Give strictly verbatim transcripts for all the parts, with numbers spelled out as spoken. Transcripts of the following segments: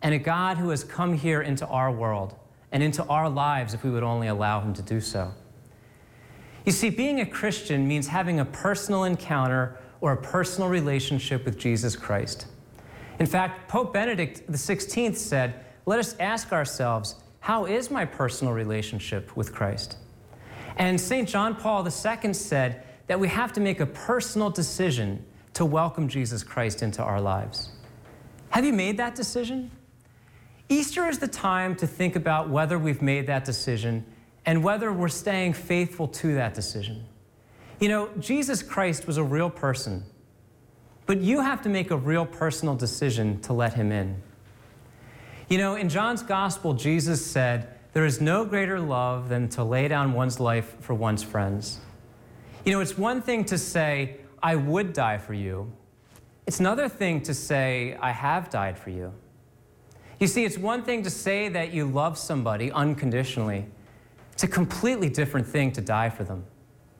and a God who has come here into our world and into our lives if we would only allow him to do so. You see, being a Christian means having a personal encounter or a personal relationship with Jesus Christ. In fact, Pope Benedict the sixteenth said, "Let us ask ourselves, how is my personal relationship with Christ?" And Saint John Paul the second said that we have to make a personal decision to welcome Jesus Christ into our lives. Have you made that decision? Easter is the time to think about whether we've made that decision and whether we're staying faithful to that decision. You know, Jesus Christ was a real person, but you have to make a real personal decision to let him in. You know, in John's Gospel, Jesus said, "There is no greater love than to lay down one's life for one's friends." You know, it's one thing to say, "I would die for you." It's another thing to say, "I have died for you." You see, it's one thing to say that you love somebody unconditionally. It's a completely different thing to die for them.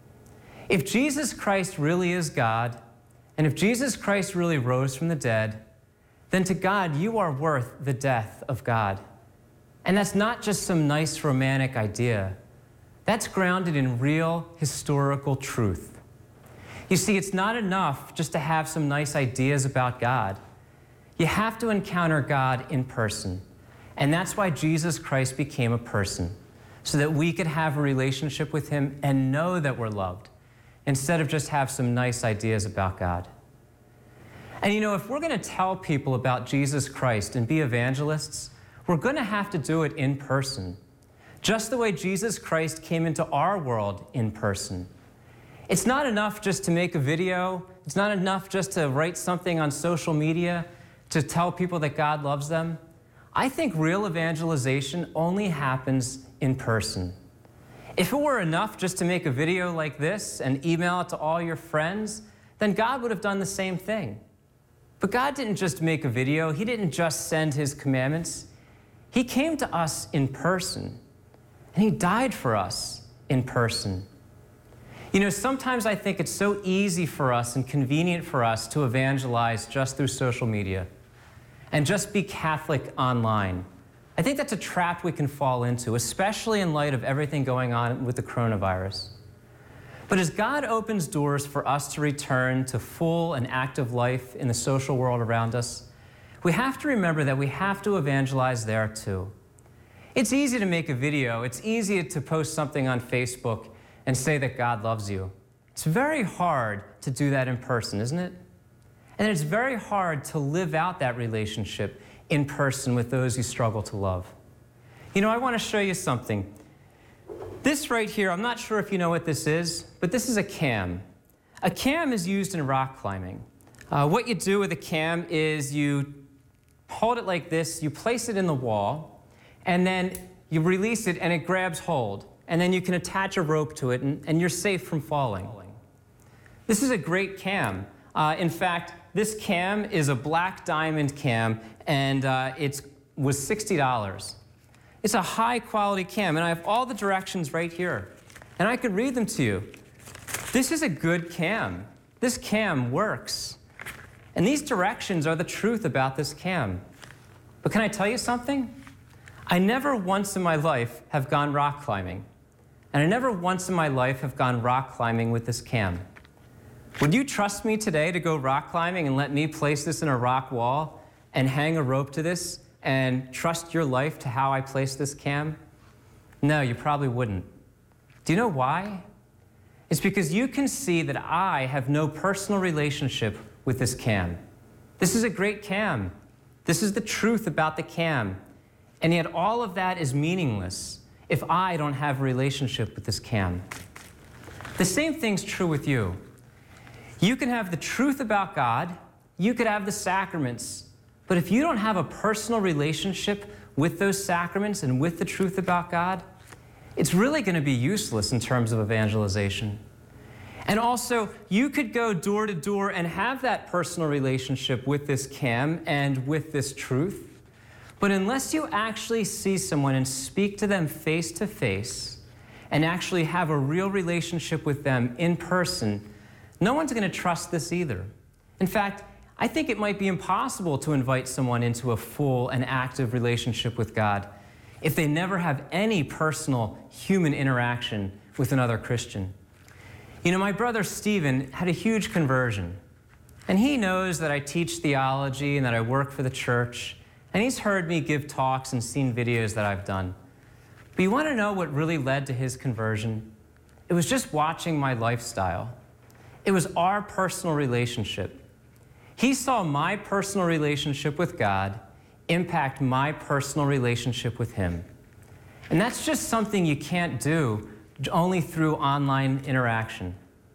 If Jesus Christ really is God, and if Jesus Christ really rose from the dead, then to God, you are worth the death of God. And that's not just some nice romantic idea. That's grounded in real historical truth. You see, it's not enough just to have some nice ideas about God. You have to encounter God in person. And that's why Jesus Christ became a person, so that we could have a relationship with him and know that we're loved, instead of just have some nice ideas about God. And you know, if we're going to tell people about Jesus Christ and be evangelists, we're going to have to do it in person, just the way Jesus Christ came into our world in person. It's not enough just to make a video. It's not enough just to write something on social media to tell people that God loves them. I think real evangelization only happens in person. If it were enough just to make a video like this and email it to all your friends, then God would have done the same thing. But God didn't just make a video. He didn't just send his commandments. He came to us in person, and he died for us in person. You know, sometimes I think it's so easy for us and convenient for us to evangelize just through social media and just be Catholic online. I think that's a trap we can fall into, especially in light of everything going on with the coronavirus. But as God opens doors for us to return to full and active life in the social world around us, we have to remember that we have to evangelize there too. It's easy to make a video. It's easy to post something on Facebook and say that God loves you. It's very hard to do that in person, isn't it? And it's very hard to live out that relationship in person with those you struggle to love. You know, I want to show you something. This right here, I'm not sure if you know what this is, but this is a cam. A cam is used in rock climbing. Uh, what you do with a cam is you hold it like this, you place it in the wall, and then you release it and it grabs hold. And then you can attach a rope to it and, and you're safe from falling. This is a great cam. Uh, in fact, this cam is a black diamond cam, and uh, it was sixty dollars. It's a high quality cam, and I have all the directions right here. And I could read them to you. This is a good cam. This cam works. And these directions are the truth about this cam. But can I tell you something? I never once in my life have gone rock climbing. And I never once in my life have gone rock climbing with this cam. Would you trust me today to go rock climbing and let me place this in a rock wall and hang a rope to this and trust your life to how I place this cam? No, you probably wouldn't. Do you know why? It's because you can see that I have no personal relationship with this cam. This is a great cam. This is the truth about the cam. And yet all of that is meaningless if I don't have a relationship with this cam. The same thing's true with you. You can have the truth about God, you could have the sacraments, but if you don't have a personal relationship with those sacraments and with the truth about God, it's really going to be useless in terms of evangelization. And also, you could go door to door and have that personal relationship with this cam and with this truth, but unless you actually see someone and speak to them face to face and actually have a real relationship with them in person, no one's going to trust this either. In fact, I think it might be impossible to invite someone into a full and active relationship with God if they never have any personal human interaction with another Christian. You know, my brother Stephen had a huge conversion, and he knows that I teach theology and that I work for the church, and he's heard me give talks and seen videos that I've done. But you want to know what really led to his conversion? It was just watching my lifestyle. It was our personal relationship. He saw my personal relationship with God impact my personal relationship with him. And that's just something you can't do only through online interaction.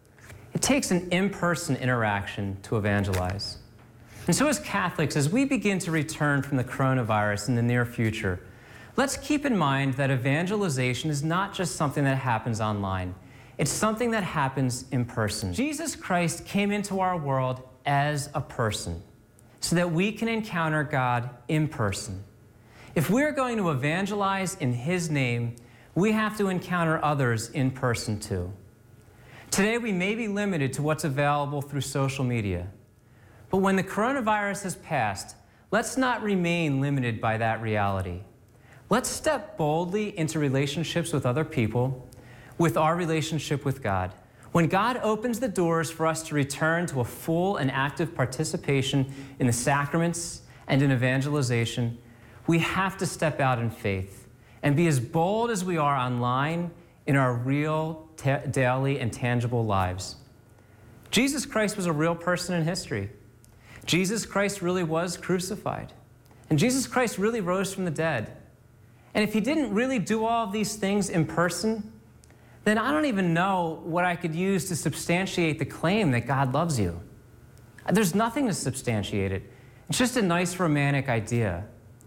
It takes an in-person interaction to evangelize. And so as Catholics, as we begin to return from the coronavirus in the near future, let's keep in mind that evangelization is not just something that happens online. It's something that happens in person. Jesus Christ came into our world as a person so that we can encounter God in person. If we're going to evangelize in his name, we have to encounter others in person too. Today, we may be limited to what's available through social media. But when the coronavirus has passed, let's not remain limited by that reality. Let's step boldly into relationships with other people, with our relationship with God. When God opens the doors for us to return to a full and active participation in the sacraments and in evangelization, we have to step out in faith and be as bold as we are online in our real, daily, and tangible lives. Jesus Christ was a real person in history. Jesus Christ really was crucified. And Jesus Christ really rose from the dead. And if he didn't really do all of these things in person, then I don't even know what I could use to substantiate the claim that God loves you. There's nothing to substantiate it. It's just a nice romantic idea.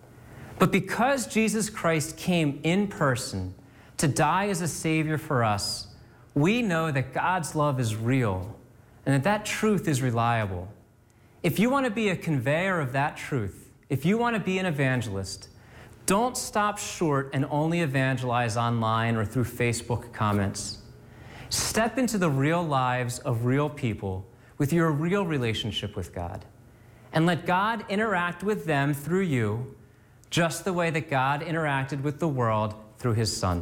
But because Jesus Christ came in person to die as a Savior for us, we know that God's love is real and that that truth is reliable. If you want to be a conveyor of that truth, if you want to be an evangelist, don't stop short and only evangelize online or through Facebook comments. Step into the real lives of real people with your real relationship with God, and let God interact with them through you just the way that God interacted with the world through his Son.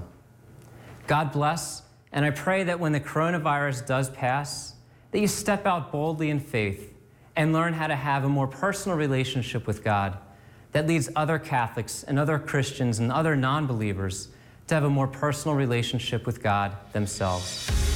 God bless, and I pray that when the coronavirus does pass, that you step out boldly in faith and learn how to have a more personal relationship with God that leads other Catholics and other Christians and other non-believers to have a more personal relationship with God themselves.